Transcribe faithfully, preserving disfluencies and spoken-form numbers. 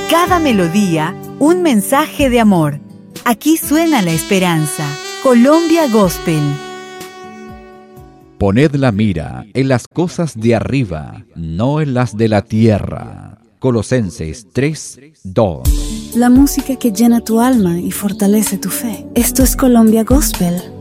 Cada melodía, un mensaje de amor. Aquí suena la esperanza. Colombia Gospel. Poned la mira en las cosas de arriba, no en las de la tierra. Colosenses tres, dos. La música que llena tu alma y fortalece tu fe. Esto es Colombia Gospel.